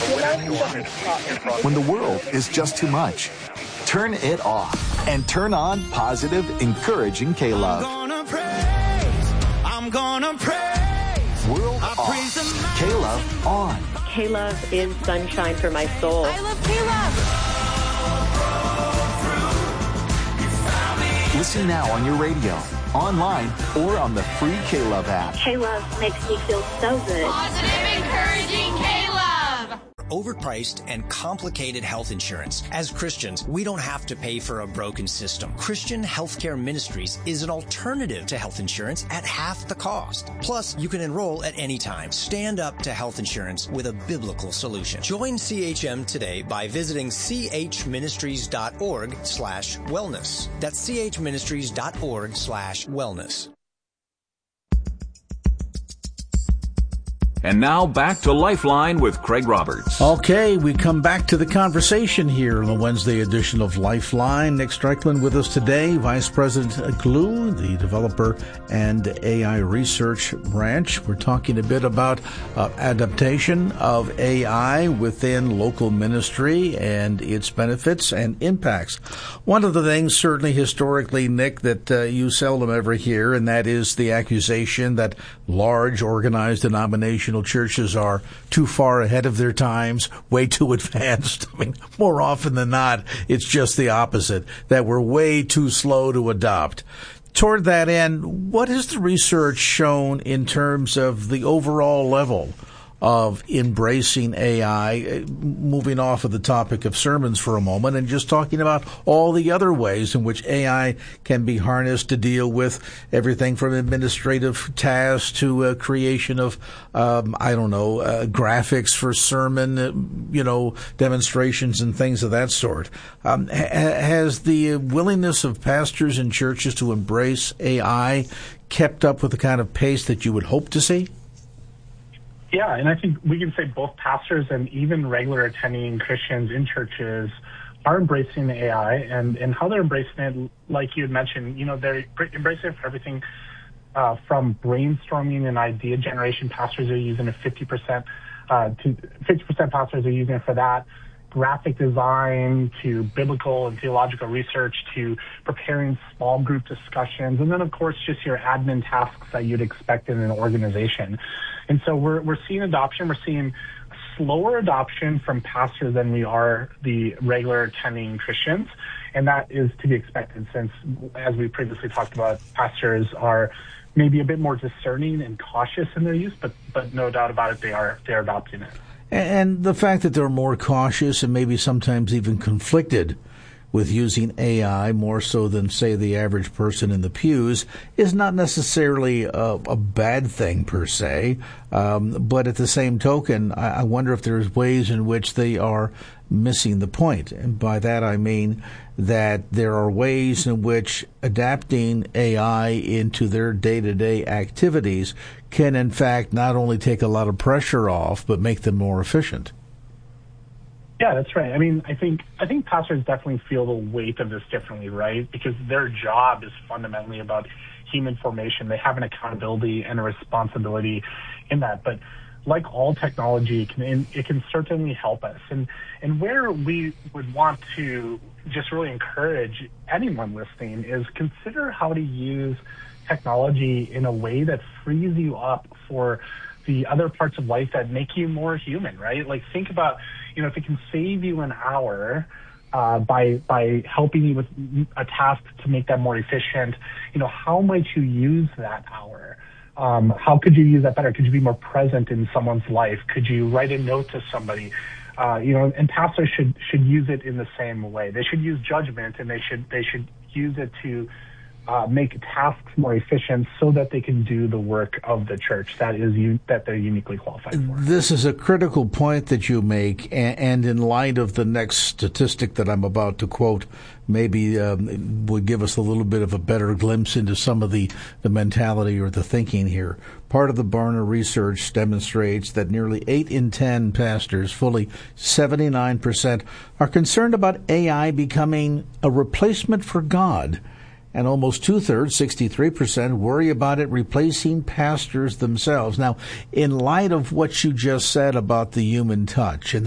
When the world is just too much, turn it off and turn on positive, encouraging K-Love. I'm gonna praise. World off. K-Love on. K-Love is sunshine for my soul. I love K-Love. Listen now on your radio, online, or on the free K-Love app. K-Love makes me feel so good. Positive, encouraging K-Love. Overpriced and complicated health insurance. As Christians, we don't have to pay for a broken system. Christian Healthcare Ministries is an alternative to health insurance at half the cost. Plus, you can enroll at any time. Stand up to health insurance with a biblical solution. Join CHM today by visiting chministries.org/wellness. That's chministries.org/wellness. And now back to Lifeline with Craig Roberts. Okay, we come back to the conversation here on the Wednesday edition of Lifeline. Nick Strickland with us today, Vice President at Glue, the developer and AI research branch. We're talking a bit about adaptation of AI within local ministry and its benefits and impacts. One of the things, certainly historically, Nick, that you seldom ever hear, and that is the accusation that large organized denominational churches are too far ahead of their times, way too advanced. I mean, more often than not, it's just the opposite, that we're way too slow to adopt. Toward that end, what has the research shown in terms of the overall level of embracing AI, moving off of the topic of sermons for a moment and just talking about all the other ways in which AI can be harnessed to deal with everything from administrative tasks to creation of, graphics for sermon, demonstrations and things of that sort. Has the willingness of pastors and churches to embrace AI kept up with the kind of pace that you would hope to see? Yeah, and I think we can say both pastors and even regular attending Christians in churches are embracing AI, and how they're embracing it, like you had mentioned, they're embracing it for everything from brainstorming and idea generation. Pastors are using it 50%, 50% pastors are using it for that, graphic design to biblical and theological research to preparing small group discussions, and then, of course, just your admin tasks that you'd expect in an organization. And so we're seeing adoption. We're seeing slower adoption from pastors than we are the regular attending Christians. And that is to be expected since, as we previously talked about, pastors are maybe a bit more discerning and cautious in their use, but no doubt about it, they're adopting it. And the fact that they're more cautious and maybe sometimes even conflicted with using AI more so than, say, the average person in the pews is not necessarily a bad thing per se. But at the same token, I wonder if there's ways in which they are missing the point. And by that I mean that there are ways in which adapting AI into their day-to-day activities can, in fact, not only take a lot of pressure off, but make them more efficient. Yeah, that's right. I mean, I think pastors definitely feel the weight of this differently, right? Because their job is fundamentally about human formation. They have an accountability and a responsibility in that. But like all technology, it can certainly help us. And where we would want to just really encourage anyone listening is consider how to use technology in a way that frees you up for the other parts of life that make you more human, right? Like think about, if it can save you an hour by helping you with a task to make that more efficient, how might you use that hour? How could you use that better? Could you be more present in someone's life? Could you write a note to somebody? And pastors should use it in the same way. They should use judgment, and they should use it to make tasks more efficient so that they can do the work of the church that they're uniquely qualified for. This is a critical point that you make, and in light of the next statistic that I'm about to quote, maybe would give us a little bit of a better glimpse into some of the mentality or the thinking here. Part of the Barna research demonstrates that nearly 8 in 10 pastors, fully 79%, are concerned about AI becoming a replacement for God. And almost 2/3, 63%, worry about it replacing pastors themselves. Now, in light of what you just said about the human touch and